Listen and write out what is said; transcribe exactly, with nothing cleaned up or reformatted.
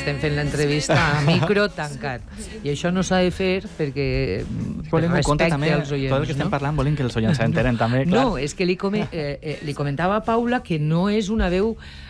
estem fent l'entrevista a micro tancat. I això no s'ha de fer perquè respecte als oients. Tot el que estem parlant volen que els oients s'enteren també, clar. No, és que li, come, eh, eh, li comentava a Paula que no és una veu